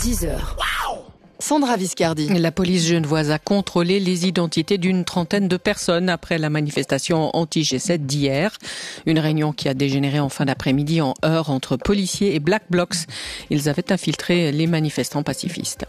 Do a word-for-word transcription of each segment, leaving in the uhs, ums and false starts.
dix heures. Sandra Viscardi. La police genevoise a contrôlé les identités d'une trentaine de personnes après la manifestation anti-G sept d'hier. Une réunion qui a dégénéré en fin d'après-midi en heurts entre policiers et Black Blocs. Ils avaient infiltré les manifestants pacifistes.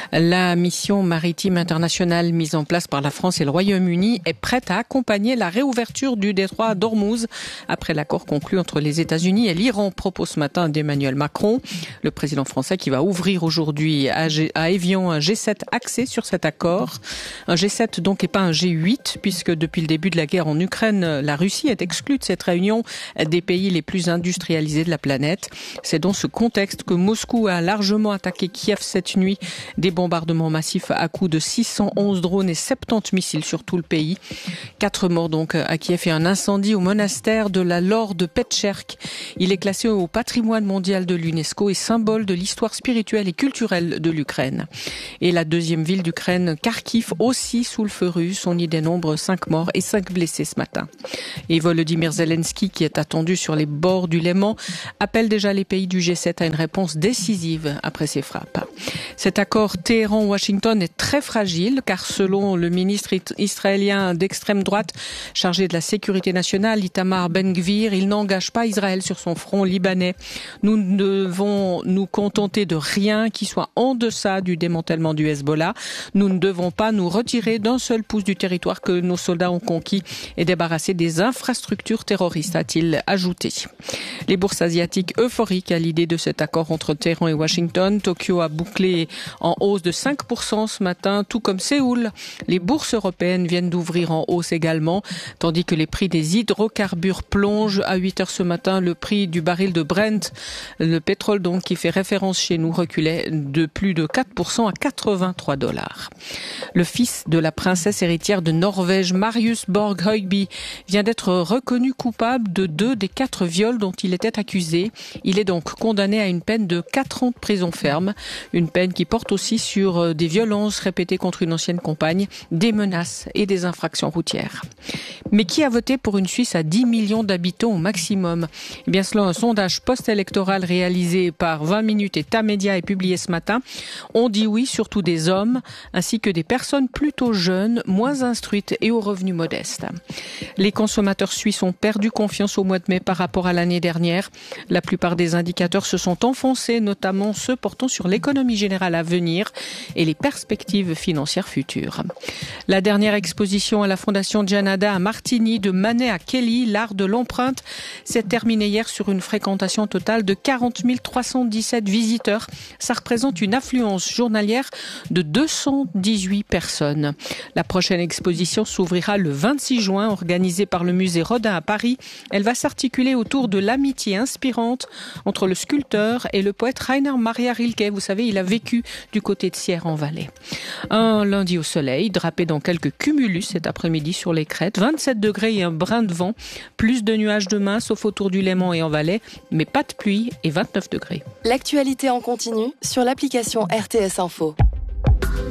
La mission maritime internationale mise en place par la France et le Royaume-Uni est prête à accompagner la réouverture du détroit d'Ormuz après l'accord conclu entre les États-Unis et l'Iran, propos ce matin d'Emmanuel Macron. Le président français qui va ouvrir aujourd'hui à, G- à Évian un G sept axé sur cet accord. Un G sept donc et pas un G huit, puisque depuis le début de la guerre en Ukraine, la Russie est exclue de cette réunion des pays les plus industrialisés de la planète. C'est dans ce contexte que Moscou a largement attaqué Kiev cette nuit. Des bombardements massifs à coups de six cent onze drones et soixante-dix missiles sur tout le pays. Quatre morts donc à Kiev et un incendie au monastère de la Laure de Petcherk. Il est classé au patrimoine mondial de l'UNESCO et symbole de l'histoire spirituelle et culturelle de l'Ukraine. Et la deuxième ville d'Ukraine, Kharkiv, aussi sous le feu russe. On y dénombre cinq morts et cinq blessés ce matin. Et Volodymyr Zelensky, qui est attendu sur les bords du Léman, appelle déjà les pays du G sept à une réponse décisive après ces frappes. Cet accord Téhéran-Washington est très fragile, car selon le ministre israélien d'extrême droite chargé de la sécurité nationale, Itamar Ben-Gvir, il n'engage pas Israël sur son front libanais. Nous devons nous contenter de rien qui soit en deçà du démantèlement du Hezbollah. Nous ne devons pas nous retirer d'un seul pouce du territoire que nos soldats ont conquis et débarrasser des infrastructures terroristes, a-t-il ajouté. Les bourses asiatiques euphoriques à l'idée de cet accord entre Téhéran et Washington. Tokyo a bouclé en hausse de cinq pour cent ce matin, tout comme Séoul. Les bourses européennes viennent d'ouvrir en hausse également, tandis que les prix des hydrocarbures plongent. À huit heures ce matin, le prix du baril de Brent, le pétrole donc qui fait référence chez nous, reculait de plus de quatre pour cent à quatre-vingt-trois dollars. Le fils de la princesse héritière de Norvège, Marius Borg Høgby, vient d'être reconnu coupable de deux des quatre viols dont il était accusé. Il est donc condamné à une peine de quatre ans de prison ferme, une peine qui porte aussi sur des violences répétées contre une ancienne compagne, des menaces et des infractions routières. Mais qui a voté pour une Suisse à dix millions d'habitants au maximum? Eh bien, selon un sondage post-électoral réalisé par vingt minutes et Tamedia et publié ce matin, on dit oui, surtout des hommes, ainsi que des personnes plutôt jeunes, moins instruites et aux revenus modestes. Les consommateurs suisses ont perdu confiance au mois de mai par rapport à l'année dernière. La plupart des indicateurs se sont enfoncés, notamment ceux portant sur l'économie générale à venir et les perspectives financières futures. La dernière exposition à la Fondation Gianada à Martigny, de Manet à Kelly, l'art de l'empreinte, s'est terminée hier sur une fréquentation totale de quarante mille trois cent dix-sept visiteurs. Ça représente une affluence journalière de deux cent dix-huit personnes. La prochaine exposition s'ouvrira le vingt-six juin, organisée par le musée Rodin à Paris. Elle va s'articuler autour de l'amitié inspirante entre le sculpteur et le poète Rainer Maria Rilke. Vous savez, il a vécu du côté de Sierre-en-Valais. Un lundi au soleil, drapé dans quelques cumulus cet après-midi sur les crêtes. vingt-sept degrés et un brin de vent. Plus de nuages demain, sauf autour du Léman et en Valais, mais pas de pluie et vingt-neuf degrés. L'actualité en continu sur l'application R T S Info.